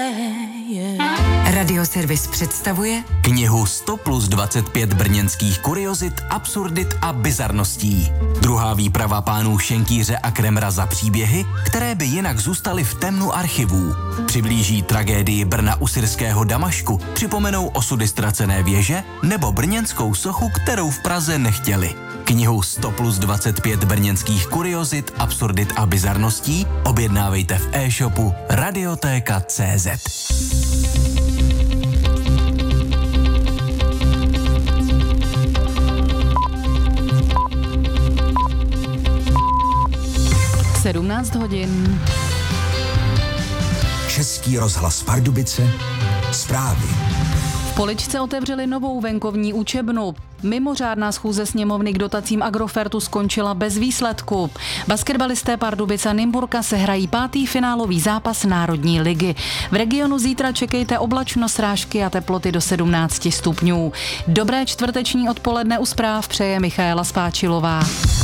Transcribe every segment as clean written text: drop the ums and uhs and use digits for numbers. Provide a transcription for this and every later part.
Radioservis představuje knihu 100+25 brněnských kuriozit, absurdit a bizarností. Druhá výprava pánů Šenkýře a Kremra za příběhy, které by jinak zůstaly v temnu archivů. Přiblíží tragédii Brna u syrského Damašku, připomenou osudy ztracené věže nebo brněnskou sochu, kterou v Praze nechtěli. Knihu 100+25 brněnských kuriozit, absurdit a bizarností objednávejte v e-shopu Radiotéka.cz. Sedmnáct hodin. Český rozhlas Pardubice, zprávy. V Poličce otevřeli novou venkovní učebnu. Mimořádná schůze sněmovny k dotacím Agrofertu skončila bez výsledku. Basketbalisté Pardubice a Nymburka se hrají 5. finálový zápas Národní ligy. V regionu zítra čekejte oblačno, srážky a teploty do 17 stupňů. Dobré čtvrteční odpoledne u zpráv přeje Michaela Spáčilová.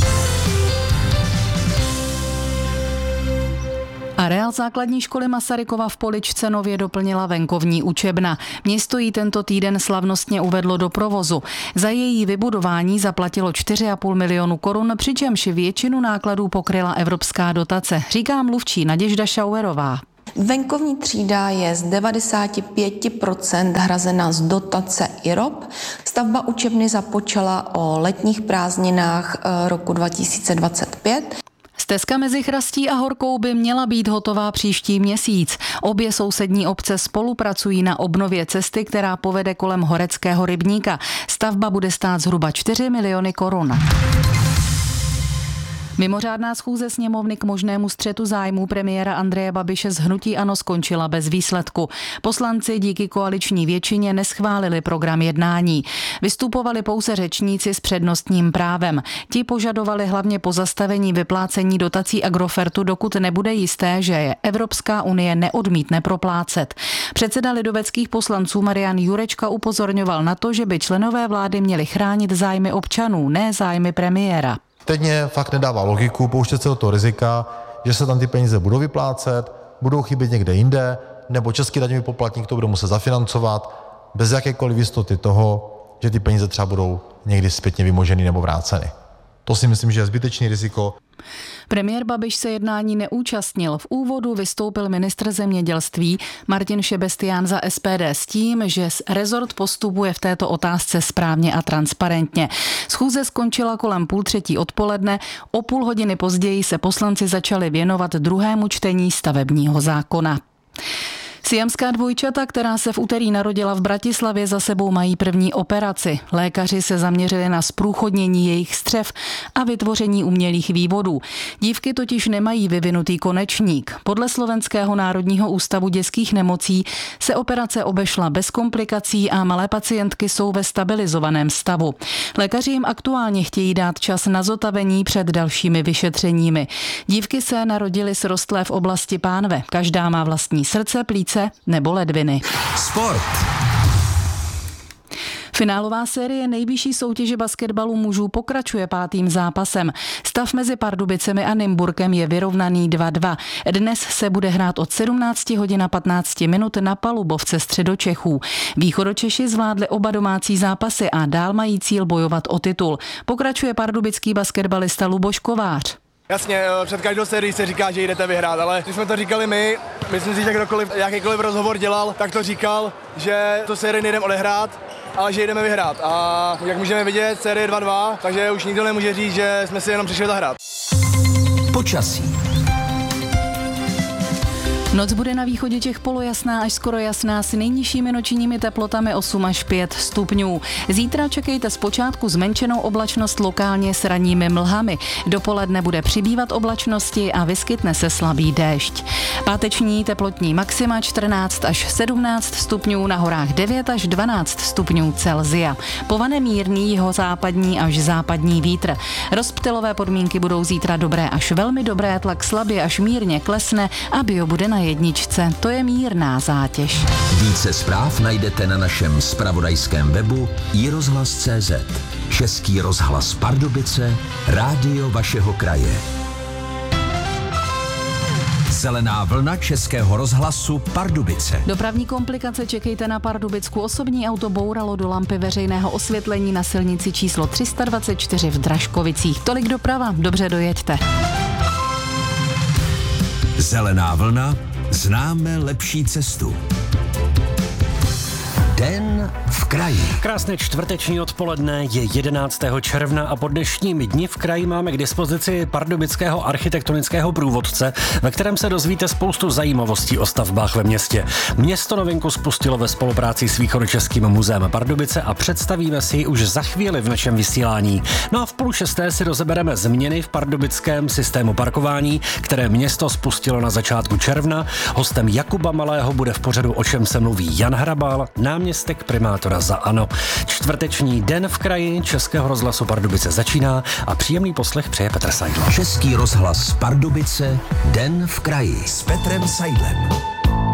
Areál základní školy Masarykova v Poličce nově doplnila venkovní učebna. Město ji tento týden slavnostně uvedlo do provozu. Za její vybudování zaplatilo 4,5 milionu korun, přičemž většinu nákladů pokryla evropská dotace, říká mluvčí Naděžda Šauerová. Venkovní třída je z 95% hrazena z dotace IROP. Stavba učebny započala o letních prázdninách roku 2025. Stezka mezi Chrastí a Horkou by měla být hotová příští měsíc. Obě sousední obce spolupracují na obnově cesty, která povede kolem Horeckého rybníka. Stavba bude stát zhruba 4 miliony korun. Mimořádná schůze sněmovny k možnému střetu zájmů premiéra Andreje Babiše z hnutí ANO skončila bez výsledku. Poslanci díky koaliční většině neschválili program jednání. Vystupovali pouze řečníci s přednostním právem. Ti požadovali hlavně pozastavení vyplácení dotací Agrofertu, dokud nebude jisté, že je Evropská unie neodmítne proplácet. Předseda lidoveckých poslanců Marian Jurečka upozorňoval na to, že by členové vlády měli chránit zájmy občanů, ne zájmy premiéra. Teď mě fakt nedává logiku pouštět se do toho rizika, že se tam ty peníze budou vyplácet, budou chybět někde jinde, nebo český daňový poplatník to bude muset zafinancovat bez jakékoliv jistoty toho, že ty peníze třeba budou někdy zpětně vymoženy nebo vráceny. To si myslím, že je zbytečný riziko. Premiér Babiš se jednání neúčastnil. V úvodu vystoupil ministr zemědělství Martin Šebestián za SPD s tím, že rezort postupuje v této otázce správně a transparentně. Schůze skončila kolem 2:30 odpoledne, o půl hodiny později se poslanci začali věnovat druhému čtení stavebního zákona. Siamská dvojčata, která se v úterý narodila v Bratislavě, za sebou mají první operaci. Lékaři se zaměřili na zprůchodnění jejich střev a vytvoření umělých vývodů. Dívky totiž nemají vyvinutý konečník. Podle Slovenského národního ústavu dětských nemocí se operace obešla bez komplikací a malé pacientky jsou ve stabilizovaném stavu. Lékaři jim aktuálně chtějí dát čas na zotavení před dalšími vyšetřeními. Dívky se narodily srostlé v oblasti pánve. Každá má vlastní srdce, plíce nebo ledviny. Sport. Finálová série nejvyšší soutěže basketbalu mužů pokračuje 5. zápasem. Stav mezi Pardubicemi a Nymburkem je vyrovnaný 2-2. Dnes se bude hrát od 17 hodin a 15 minut na palubovce Středočechů. Východočeši zvládli oba domácí zápasy a dál mají cíl bojovat o titul. Pokračuje pardubický basketbalista Luboš Kovář. Jasně, před každou sérií se říká, že jdete vyhrát, ale když jsme to říkali my, myslím si, že kdokoliv, jakýkoliv rozhovor dělal, tak to říkal, že tu sérii nejdeme odehrát, ale že jdeme vyhrát. A jak můžeme vidět, série 2-2, takže už nikdo nemůže říct, že jsme si jenom přišli zahrát. Počasí. Noc bude na východě Čech polojasná až skoro jasná s nejnižšími nočními teplotami 8 až 5 stupňů. Zítra čekejte zpočátku zmenšenou oblačnost lokálně s ranními mlhami. Dopoledne bude přibývat oblačnosti a vyskytne se slabý déšť. Páteční teplotní maxima 14 až 17 stupňů, na horách 9 až 12 stupňů Celsia. Povane mírný jihozápadní až západní vítr. Rozptylové podmínky budou zítra dobré až velmi dobré, tlak slabě až mírně klesne a bio bude na jedničce. To je mírná zátěž. Více zpráv najdete na našem zpravodajském webu iRozhlas.cz. Český rozhlas Pardubice, rádio vašeho kraje. Zelená vlna Českého rozhlasu Pardubice. Dopravní komplikace čekejte na Pardubicku. Osobní auto bouralo do lampy veřejného osvětlení na silnici číslo 324 v Dražkovicích. Tolik doprava, dobře dojeďte. Zelená vlna, známe lepší cestu. Den v kraji. Krásné čtvrteční odpoledne, je 11. června a po dnešním dni v kraji máme k dispozici pardubického architektonického průvodce, ve kterém se dozvíte spoustu zajímavostí o stavbách ve městě. Město novinku spustilo ve spolupráci s Východočeským muzeem Pardubice a představíme si ji už za chvíli v našem vysílání. No a v 5:30 si rozebereme změny v pardubickém systému parkování, které město spustilo na začátku června. Hostem Jakuba Malého bude v pořadu O čem se mluví Jan Hrabal, náměstek primátora za ANO. Čtvrteční den v kraji Českého rozhlasu Pardubice začíná a příjemný poslech přeje Petr Seidl. Český rozhlas Pardubice, den v kraji s Petrem Seidlem.